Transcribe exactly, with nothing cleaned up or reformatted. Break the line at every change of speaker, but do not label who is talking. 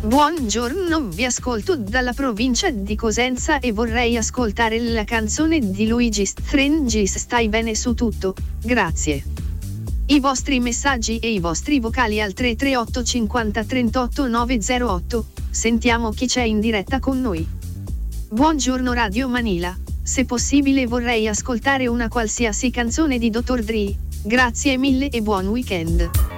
Buongiorno, vi ascolto dalla provincia di Cosenza e vorrei ascoltare la canzone di Luigi Strangis. Stai bene su tutto, grazie. I vostri messaggi e i vostri vocali al tre tre otto cinquanta trentotto novecentotto. Sentiamo chi c'è in diretta con noi. Buongiorno Radio Manila, se possibile vorrei ascoltare una qualsiasi canzone di dottor Dre. Grazie mille e buon weekend.